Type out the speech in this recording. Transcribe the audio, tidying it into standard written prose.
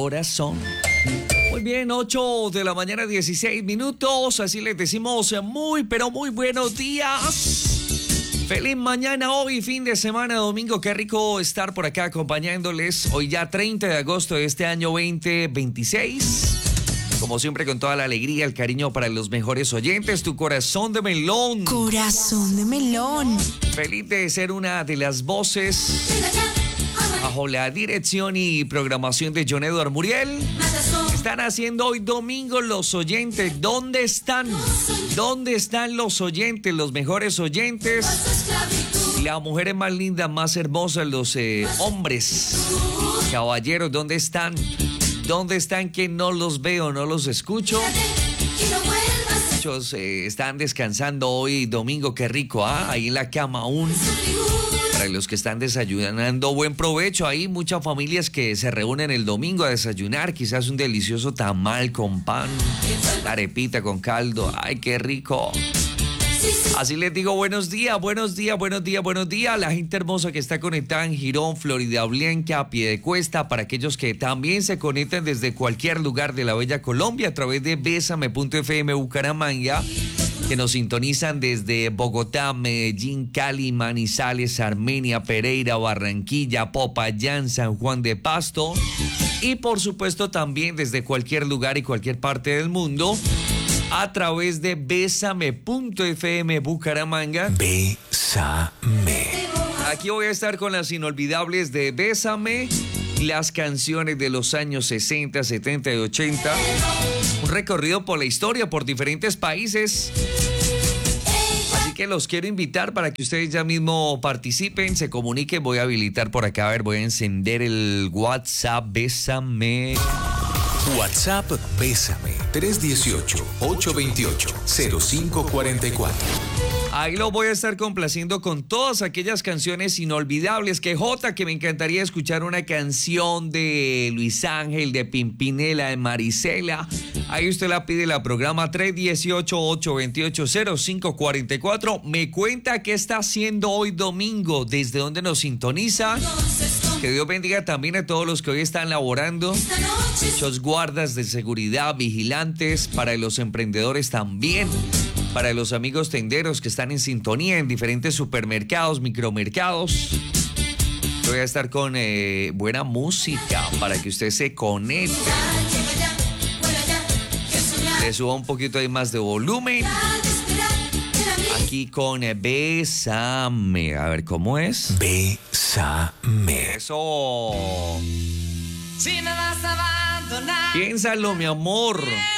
corazón. Muy bien, 8 de la mañana, 16 minutos. Así les decimos muy, pero muy buenos días. Feliz mañana hoy, fin de semana, domingo. Qué rico estar por acá acompañándoles. Hoy ya 30 de agosto de este año 2026. Como siempre, con toda la alegría, el cariño para los mejores oyentes. Tu corazón de melón. Corazón de melón. Feliz de ser una de las voces bajo la dirección y programación de John Edward Muriel. Están haciendo hoy domingo los oyentes. ¿Dónde están? ¿Dónde están los oyentes, los mejores oyentes? Las mujeres más lindas, más hermosas, los hombres, caballeros, ¿dónde están? ¿Dónde están que no los veo, no los escucho? Muchos están descansando hoy domingo, qué rico, ahí en la cama aún. Para los que están desayunando, buen provecho. Hay muchas familias que se reúnen el domingo a desayunar, quizás un delicioso tamal con pan, arepita con caldo, ay, qué rico. Así les digo buenos días, buenos días, buenos días, buenos días a la gente hermosa que está conectada en Girón, Florida Blanca, Piedecuesta, para aquellos que también se conectan desde cualquier lugar de la bella Colombia a través de Bésame.fm Bucaramanga, que nos sintonizan desde Bogotá, Medellín, Cali, Manizales, Armenia, Pereira, Barranquilla, Popayán, San Juan de Pasto y por supuesto también desde cualquier lugar y cualquier parte del mundo a través de Bésame.fm Bucaramanga. Bésame. Aquí voy a estar con las inolvidables de Bésame, las canciones de los años 60, 70 y 80. Un recorrido por la historia, por diferentes países. Así que los quiero invitar para que ustedes ya mismo participen, se comuniquen. Voy a habilitar por acá, a ver, voy a encender el WhatsApp Bésame. WhatsApp Bésame 318-828-0544. Ahí lo voy a estar complaciendo con todas aquellas canciones inolvidables. Que Jota, que me encantaría escuchar una canción de Luis Ángel, de Pimpinela, de Marisela. Ahí usted la pide, la programa 318-828-0544. Me cuenta qué está haciendo hoy domingo, desde dónde nos sintoniza. Que Dios bendiga también a todos los que hoy están laborando. Muchos guardas de seguridad, vigilantes, para los emprendedores también. Para los amigos tenderos que están en sintonía en diferentes supermercados, micromercados. Voy a estar con buena música para que usted se conecte. Le suba un poquito ahí más de volumen. Aquí con Bésame. A ver, ¿cómo es? Bésame. Eso. Si me vas a abandonar, Piénsalo, mi amor.